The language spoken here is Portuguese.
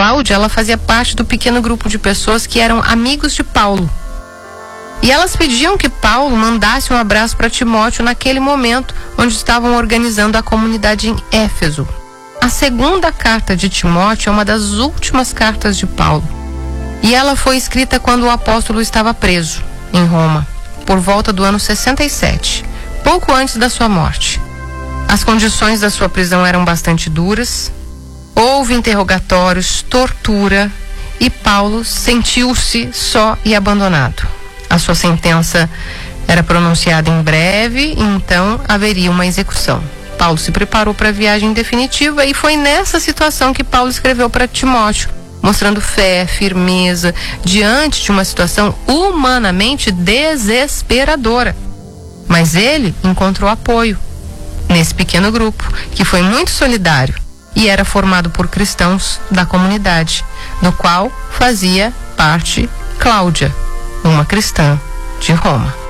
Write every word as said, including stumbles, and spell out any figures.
Cláudia, ela fazia parte do pequeno grupo de pessoas que eram amigos de Paulo. E elas pediam que Paulo mandasse um abraço para Timóteo naquele momento, onde estavam organizando a comunidade em Éfeso. A segunda carta de Timóteo é uma das últimas cartas de Paulo. E ela foi escrita quando o apóstolo estava preso em Roma, por volta do ano sessenta e sete, pouco antes da sua morte. As condições da sua prisão eram bastante duras, houve interrogatórios, tortura, e Paulo sentiu-se só e abandonado. A sua sentença era pronunciada em breve, e então haveria uma execução. Paulo se preparou para a viagem definitiva, e foi nessa situação que Paulo escreveu para Timóteo, mostrando fé, firmeza, diante de uma situação humanamente desesperadora. Mas ele encontrou apoio nesse pequeno grupo, que foi muito solidário e era formado por cristãos da comunidade, do qual fazia parte Cláudia, uma cristã de Roma.